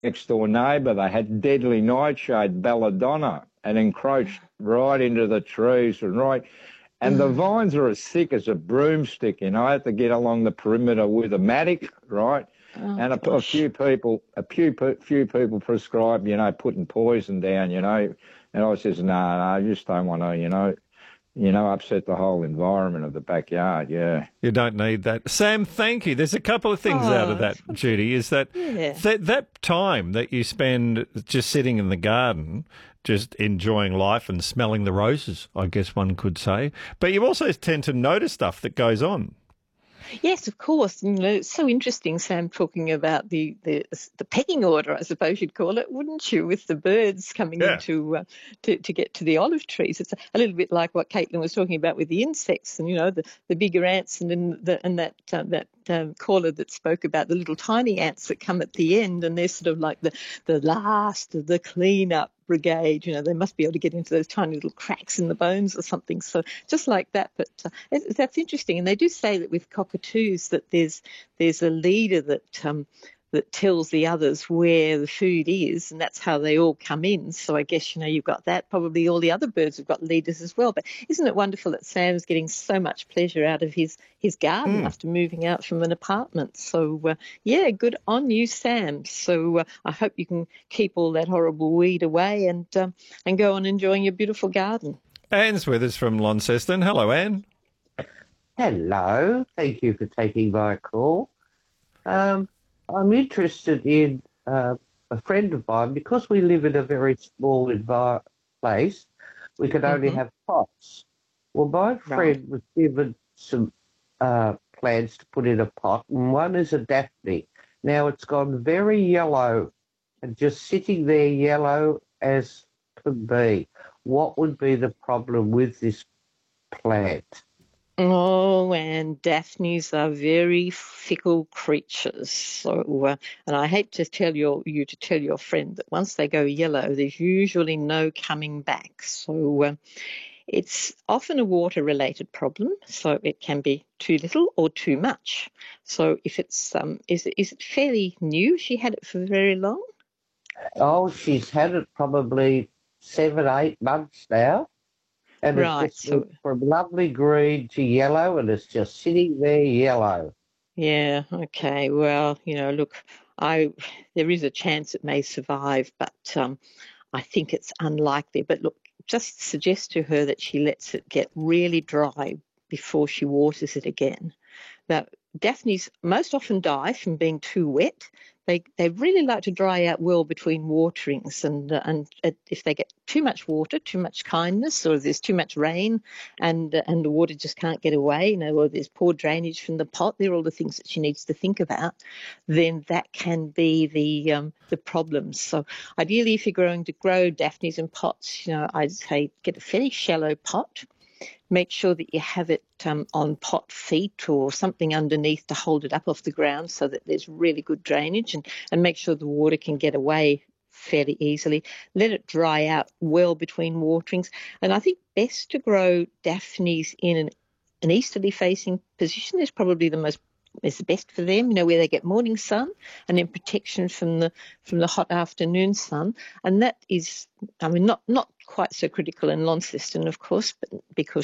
next door neighbour, they had deadly nightshade belladonna and encroached right into the trees and the vines are as thick as a broomstick, I had to get along the perimeter with a mattock, right? Oh, and a gosh. few people prescribed, putting poison down, and I says, no, I just don't want to, upset the whole environment of the backyard, yeah. You don't need that. Sam, thank you. There's a couple of things out of that, Judy, is that that time that you spend just sitting in the garden, just enjoying life and smelling the roses, I guess one could say. But you also tend to notice stuff that goes on. Yes, of course. It's so interesting, Sam, talking about the pecking order, I suppose you'd call it, wouldn't you, with the birds coming in to get to the olive trees. It's a little bit like what Caitlin was talking about with the insects, and the bigger ants, and that caller that spoke about the little tiny ants that come at the end, and they're sort of like the last of the clean-up brigade. They must be able to get into those tiny little cracks in the bones or something. So just like that. But that's interesting. And they do say that with cockatoos that there's a leader that tells the others where the food is, and that's how they all come in. So I guess, you've got that. Probably all the other birds have got leaders as well. But isn't it wonderful that Sam's getting so much pleasure out of his garden after moving out from an apartment? So, good on you, Sam. So I hope you can keep all that horrible weed away and go on enjoying your beautiful garden. Anne's with us from Launceston. Hello, Anne. Hello. Thank you for taking my call. I'm interested in a friend of mine, because we live in a very small place, we can only have pots. Well, my friend was given some plants to put in a pot, and one is a Daphne. Now it's gone very yellow and just sitting there yellow as could be. What would be the problem with this plant? Oh, and Daphnes are very fickle creatures. So, and I hate to tell you to tell your friend that once they go yellow, there's usually no coming back. So, it's often a water-related problem. So it can be too little or too much. So if it's is it fairly new? She had it for very long. Oh, she's had it probably 7-8 months now. And it's just went from lovely green to yellow, and it's just sitting there yellow. Yeah, okay. Well, look, there is a chance it may survive, but I think it's unlikely. But look, just suggest to her that she lets it get really dry before she waters it again. Now, Daphnes most often die from being too wet. They really like to dry out well between waterings, and if they get too much water, too much kindness, or there's too much rain, and the water just can't get away, or there's poor drainage from the pot, they're all the things that she needs to think about. Then that can be the problem. So ideally, if you're going to grow Daphnes in pots, I'd say get a fairly shallow pot. Make sure that you have it on pot feet or something underneath to hold it up off the ground so that there's really good drainage, and make sure the water can get away fairly easily. Let it dry out well between waterings. And I think best to grow Daphnes in an easterly facing position is probably the best for them, where they get morning sun and then protection from the hot afternoon sun. And that is, not quite so critical in Launceston, of course, but because